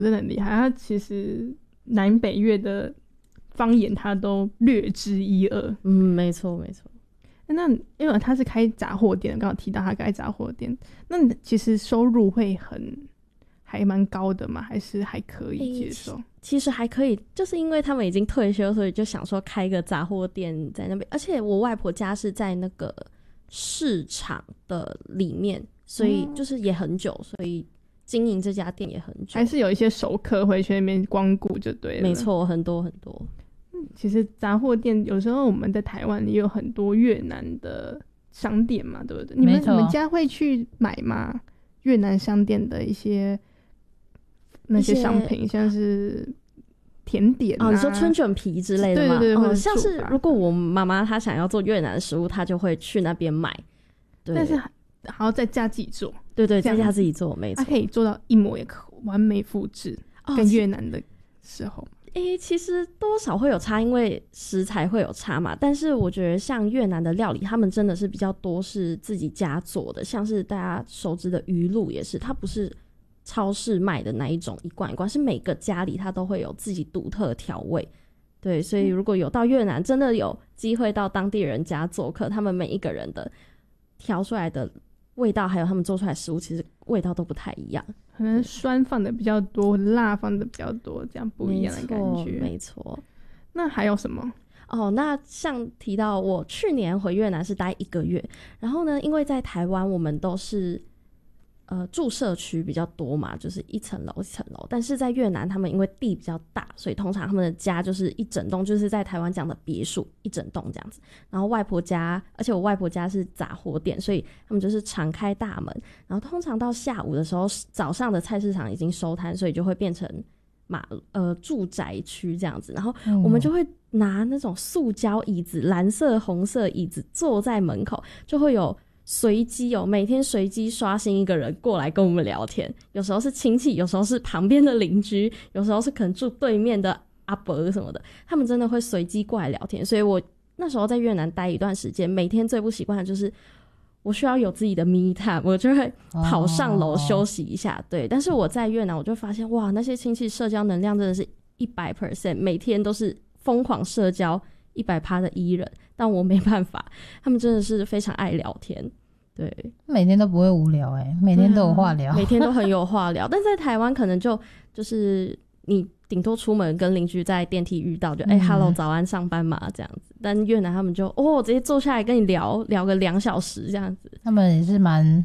真的很厉害。他其实南北越的方言他都略知一二。 没错没错。 那因为他是开杂货店，刚刚提到他开杂货店，那其实收入会还蛮高的吗？还是还可以接受？ 其实还可以，就是因为他们已经退休，所以就想说开个杂货店在那边。而且我外婆家是在那个市场的里面，所以就是也很久，所以经营这家店也很久。 还是有一些熟客会去那边光顾就对了。 没错，很多很多。 其实杂货店有时候我们在台湾也有很多越南的商店嘛，对不对？你们家会去买吗？越南商店的一些那些商品，像是甜点啊， 你说春卷皮之类的吗？ 对， 像是如果我妈妈她想要做越南的食物，她就会去那边买。对， 但是还要在家自己做。 对，在家自己做，没错。 它可以做到一模也可完美复制，跟越南的时候。 其实多少会有差，因为食材会有差嘛。但是我觉得像越南的料理，他们真的是比较多是自己家做的，像是大家熟知的鱼露也是，它不是超市卖的那一种一罐一罐，是每个家里它都会有自己独特的调味。对，所以如果有到越南，真的有机会到当地人家做客，他们每一个人的调出来的味道，还有他们做出来的食物，其实味道都不太一样。 可能酸放的比较多，辣放的比较多，这样不一样的感觉。 没错。 那还有什么？ 那像提到我去年回越南是待1个月，然后呢，因为在台湾我们都是住社区比较多嘛，就是一层楼一层楼，但是在越南他们因为地比较大，所以通常他们的家就是一整栋，就是在台湾讲的别墅一整栋这样子。然后外婆家，而且我外婆家是杂货店，所以他们就是敞开大门，然后通常到下午的时候，早上的菜市场已经收摊，所以就会变成住宅区这样子。然后我们就会拿那种塑胶椅子，蓝色红色椅子坐在门口，就会有每天随机刷新一个人过来跟我们聊天，有时候是亲戚，有时候是旁边的邻居，有时候是可能住对面的阿伯什么的，他们真的会随机过来聊天。所以我那时候在越南待一段时间，每天最不习惯的就是我需要有自己的 me time， 我就会跑上楼休息一下。对，但是我在越南我就发现，哇，那些亲戚社交能量真的是 100%， 每天都是疯狂社交 100% 的E人，但我没办法，他们真的是非常爱聊天。对， 每天都不会无聊每天都有话聊， 每天都很有话聊。但在台湾可能就是你顶多出门跟邻居在电梯遇到就hello 早安上班嘛这样子，但越南他们就直接坐下来跟你聊个2小时这样子。 他们也是蛮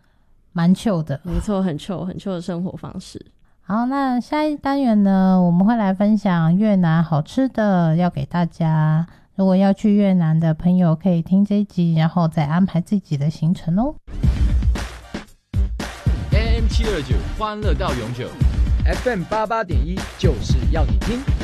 chill 的， 没错，很 chill 的生活方式。 好，那下一单元呢，我们会来分享越南好吃的要给大家，如果要去越南的朋友可以听这一集，然后再安排自己的行程哦。 AM729 欢乐到永久， FM88.1 就是要你听。